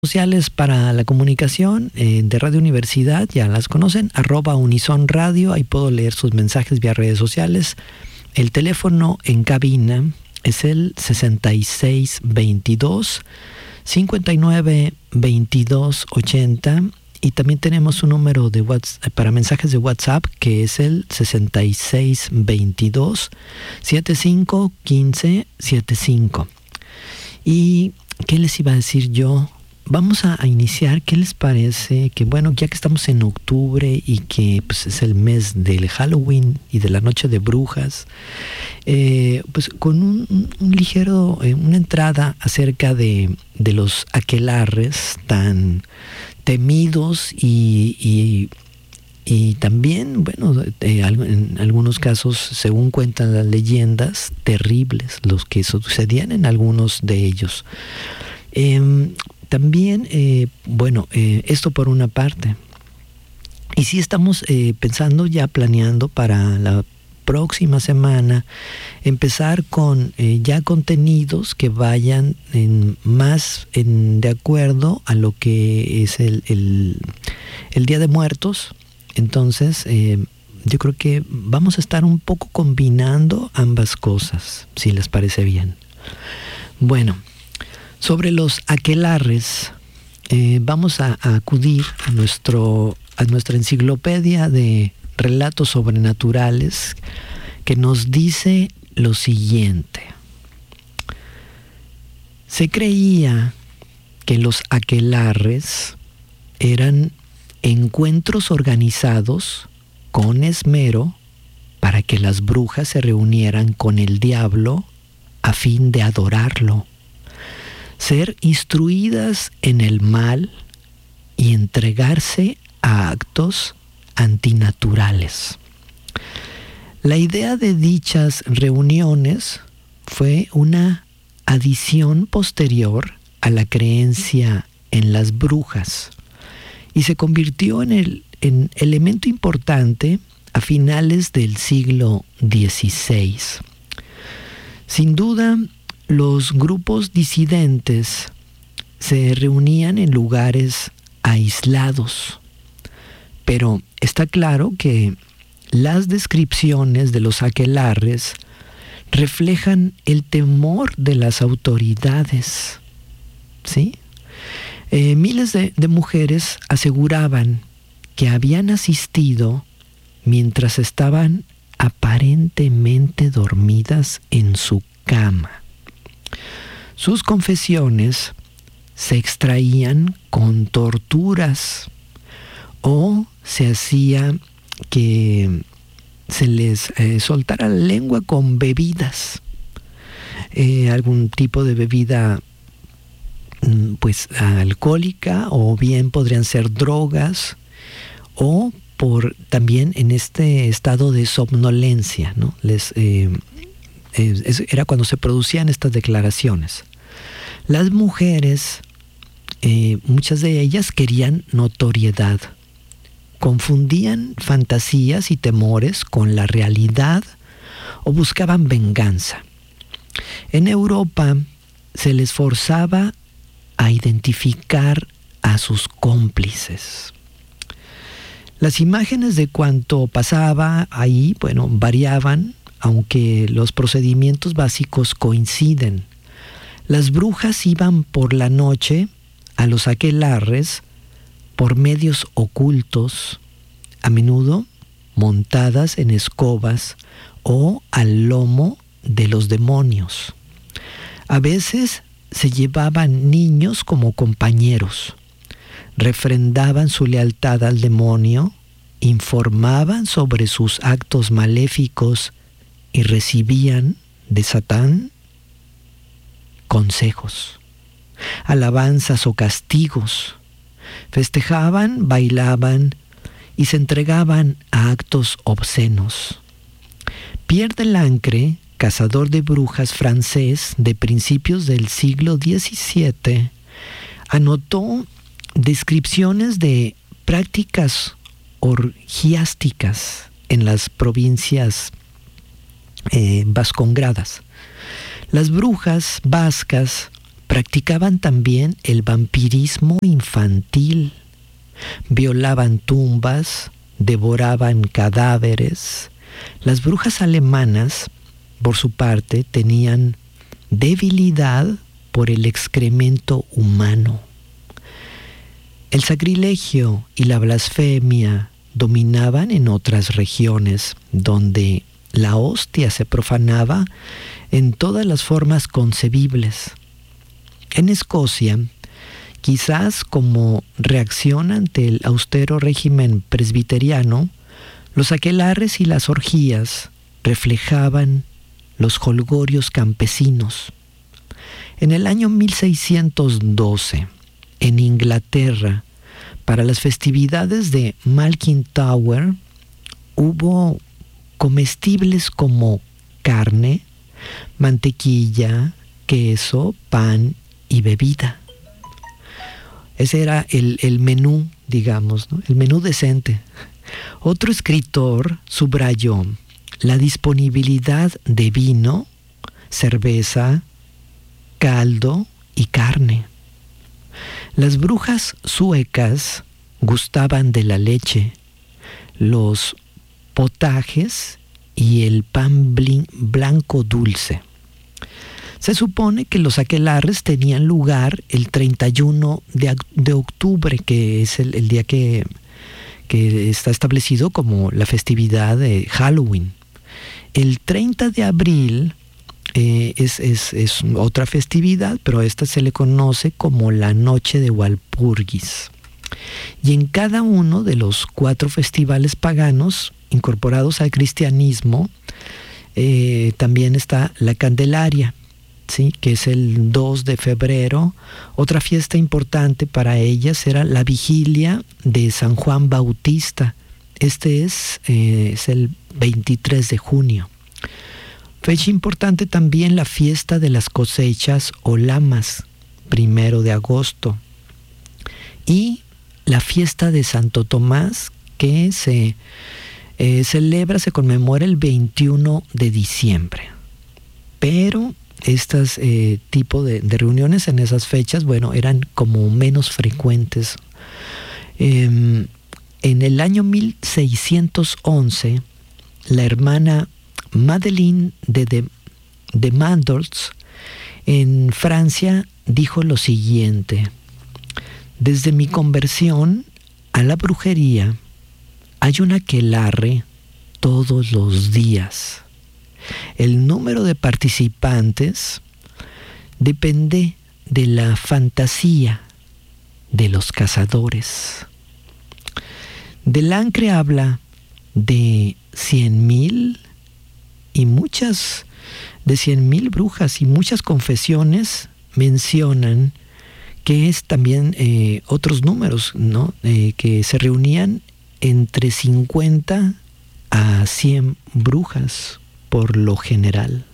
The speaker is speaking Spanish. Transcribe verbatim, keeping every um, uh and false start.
Sociales para la comunicación eh, de Radio Universidad, ya las conocen, arroba Unison Radio, ahí puedo leer sus mensajes vía redes sociales. El teléfono en cabina es el sesenta y seis veintidós, cincuenta y nueve veintidós ochenta, y también tenemos un número de WhatsApp, para mensajes de WhatsApp, que es el sesenta y seis veintidós, setenta y cinco quince setenta y cinco. ¿Y qué les iba a decir yo? Vamos a, a iniciar. ¿Qué les parece? Que bueno, ya que estamos en octubre y que pues, es el mes del Halloween y de la Noche de Brujas, eh, pues con un, un, un ligero, eh, una entrada acerca de, de los aquelarres tan temidos y, y, y también, bueno, eh, en algunos casos, según cuentan las leyendas, terribles, los que sucedían en algunos de ellos. Eh, También, eh, bueno, eh, esto por una parte. Y sí estamos eh, pensando ya, planeando para la próxima semana, empezar con eh, ya contenidos que vayan en, más en, de acuerdo a lo que es el, el, el Día de Muertos. Entonces, eh, yo creo que vamos a estar un poco combinando ambas cosas, si les parece bien. Bueno, sobre los aquelarres, eh, vamos a, a acudir a, nuestro, a nuestra enciclopedia de relatos sobrenaturales, que nos dice lo siguiente. Se creía que los aquelarres eran encuentros organizados con esmero para que las brujas se reunieran con el diablo a fin de adorarlo, ser instruidas en el mal y entregarse a actos antinaturales. La idea de dichas reuniones fue una adición posterior a la creencia en las brujas y se convirtió en el en elemento importante a finales del siglo dieciséis. Sin duda, los grupos disidentes se reunían en lugares aislados, pero está claro que las descripciones de los aquelarres reflejan el temor de las autoridades, ¿sí? Eh, miles de, de mujeres aseguraban que habían asistido mientras estaban aparentemente dormidas en su cama. Sus confesiones se extraían con torturas o se hacía que se les eh, soltara la lengua con bebidas, eh, algún tipo de bebida pues alcohólica, o bien podrían ser drogas, o por también en este estado de somnolencia, ¿no? Les eh, eh, era cuando se producían estas declaraciones. Las mujeres, eh, muchas de ellas querían notoriedad, confundían fantasías y temores con la realidad o buscaban venganza. En Europa se les forzaba a identificar a sus cómplices. Las imágenes de cuanto pasaba ahí, bueno, variaban, aunque los procedimientos básicos coinciden. Las brujas iban por la noche a los aquelarres por medios ocultos, a menudo montadas en escobas o al lomo de los demonios. A veces se llevaban niños como compañeros, refrendaban su lealtad al demonio, informaban sobre sus actos maléficos y recibían de Satán consejos, alabanzas o castigos. Festejaban, bailaban y se entregaban a actos obscenos. Pierre de Lancre, cazador de brujas francés de principios del siglo diecisiete, anotó descripciones de prácticas orgiásticas en las provincias eh, vascongradas. Las brujas vascas practicaban también el vampirismo infantil, violaban tumbas, devoraban cadáveres. Las brujas alemanas, por su parte, tenían debilidad por el excremento humano. El sacrilegio y la blasfemia dominaban en otras regiones, donde la hostia se profanaba en todas las formas concebibles. En Escocia, quizás como reacción ante el austero régimen presbiteriano, los aquelarres y las orgías reflejaban los jolgorios campesinos. En el año mil seiscientos doce, en Inglaterra, para las festividades de Malkin Tower, hubo comestibles como carne, mantequilla, queso, pan y bebida. Ese era el, el menú, digamos, ¿no? El menú decente. Otro escritor subrayó la disponibilidad de vino, cerveza, caldo y carne. Las brujas suecas gustaban de la leche, los potajes y el pan blanco dulce. Se supone que los aquelarres tenían lugar el treinta y uno de octubre, que es el, el día que, que está establecido como la festividad de Halloween. El treinta de abril eh, es, es, es otra festividad, pero a esta se le conoce como la Noche de Walpurgis. Y en cada uno de los cuatro festivales paganos incorporados al cristianismo, eh, también está la Candelaria, ¿sí?, que es el dos de febrero. Otra fiesta importante para ellas era la vigilia de San Juan Bautista. Este es, eh, es el veintitrés de junio. Fecha importante también la fiesta de las cosechas o lamas, primero de agosto. Y la fiesta de Santo Tomás, que se eh, celebra, se conmemora el veintiuno de diciembre. Pero estas eh, tipo de, de reuniones en esas fechas, bueno, eran como menos frecuentes. Eh, en el año mil seiscientos once, la hermana Madeleine de, de, de Mandors, en Francia, dijo lo siguiente: desde mi conversión a la brujería, hay un aquelarre todos los días. El número de participantes depende de la fantasía de los cazadores. Delancre habla de cien mil y muchas, de cien mil brujas, y muchas confesiones mencionan que es también eh, otros números, ¿no? Eh, que se reunían entre cincuenta a cien brujas por lo general.